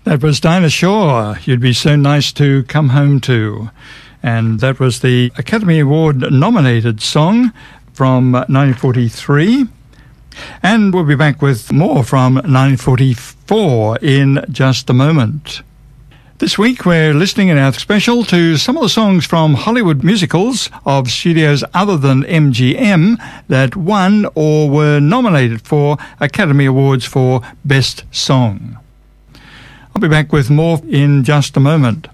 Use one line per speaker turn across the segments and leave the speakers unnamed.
That was Dinah Shore, You'd Be So Nice to Come Home To. And that was the Academy Award nominated song from 1943. And we'll be back with more from 1944 in just a moment. This week we're listening in our special to some of the songs from Hollywood musicals of studios other than MGM that won or were nominated for Academy Awards for Best Song. I'll be back with more in just a moment.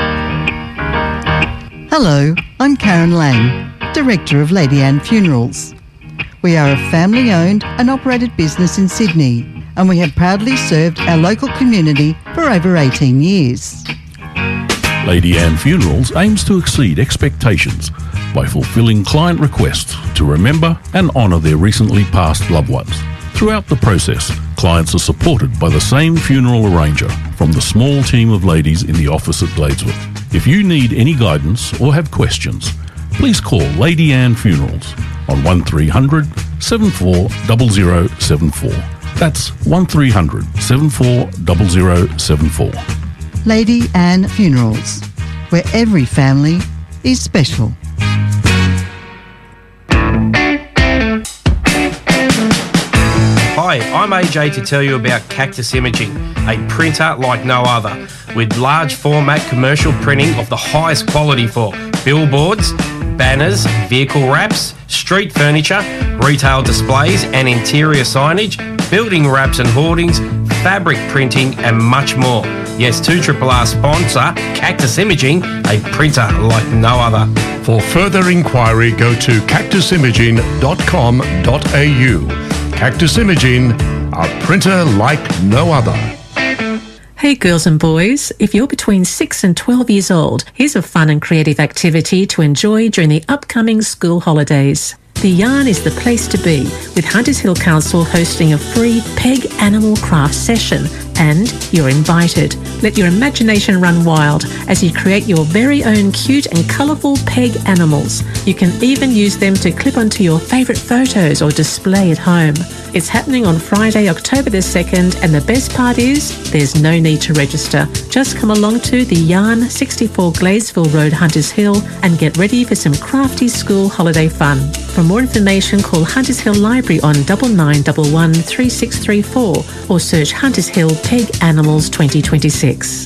Hello, I'm Karen Lang, Director of Lady Anne Funerals. We are a family-owned and operated business in Sydney, and we have proudly served our local community for over 18 years.
Lady Anne Funerals aims to exceed expectations by fulfilling client requests to remember and honour their recently passed loved ones. Throughout the process, clients are supported by the same funeral arranger from the small team of ladies in the office at Gladeswood. If you need any guidance or have questions, please call Lady Anne Funerals on 1300 740074. That's 1300 740074.
Lady Anne Funerals, where every family is special.
Hi, I'm AJ to tell you about Cactus Imaging, a printer like no other, with large format commercial printing of the highest quality for billboards, banners, vehicle wraps, street furniture, retail displays and interior signage, building wraps and hoardings, fabric printing and much more. Yes, 2RRR sponsor Cactus Imaging, a printer like no other.
For further inquiry, go to cactusimaging.com.au. Cactus Imaging, a printer like no other.
Hey girls and boys, if you're between 6 and 12 years old, here's a fun and creative activity to enjoy during the upcoming school holidays. The Yarn is the place to be, with Hunters Hill Council hosting a free peg animal craft session, and you're invited. Let your imagination run wild as you create your very own cute and colourful peg animals. You can even use them to clip onto your favourite photos or display at home. It's happening on Friday, October the 2nd, and the best part is there's no need to register. Just come along to the Yarn, 64 Gladesville Road, Hunters Hill, and get ready for some crafty school holiday fun. For more information, call Hunters Hill Library on 9911 3634 or search Hunters Hill Peg Animals 2026.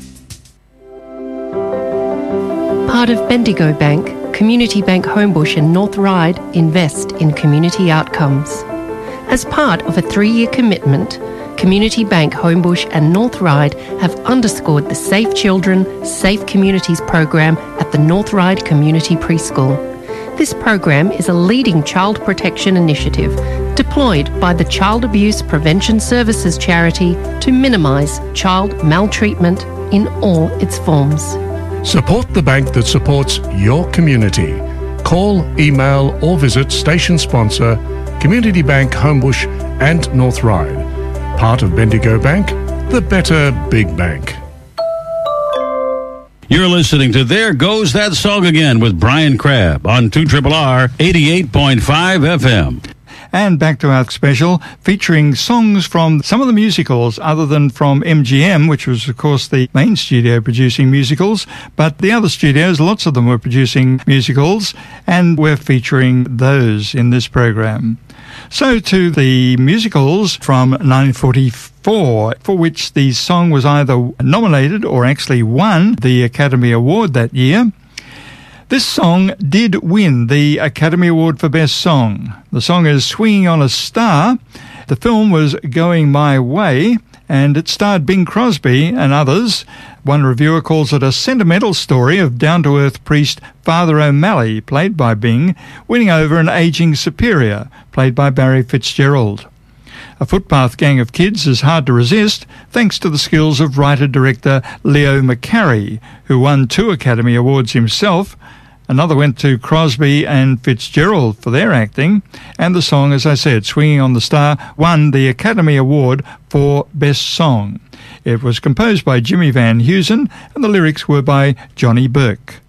Part of Bendigo Bank, Community Bank Homebush and North Ryde invest in community outcomes. As part of a 3-year commitment, Community Bank Homebush and North Ryde have underscored the Safe Children, Safe Communities program at the North Ryde Community Preschool. This program is a leading child protection initiative deployed by the Child Abuse Prevention Services charity to minimise child maltreatment in all its forms.
Support the bank that supports your community. Call, email or visit station sponsor Community Bank Homebush and North Ryde. Part of Bendigo Bank, the better big bank.
You're listening to There Goes That Song Again with Brian Crabb on 2RRR 88.5 FM.
And back to our special featuring songs from some of the musicals other than from MGM, which was, of course, the main studio producing musicals. But the other studios, lots of them were producing musicals, and we're featuring those in this program. So to the musicals from 1944, for which the song was either nominated or actually won the Academy Award that year. This song did win the Academy Award for Best Song. The song is Swinging on a Star. The film was Going My Way, and it starred Bing Crosby and others. One reviewer calls it a sentimental story of down-to-earth priest Father O'Malley, played by Bing, winning over an ageing superior, played by Barry Fitzgerald. A footpath gang of kids is hard to resist, thanks to the skills of writer-director Leo McCarey, who won 2 Academy Awards himself. Another went to Crosby and Fitzgerald for their acting, and the song, as I said, Swinging on the Star, won the Academy Award for Best Song. It was composed by Jimmy Van Heusen, and the lyrics were by Johnny Burke.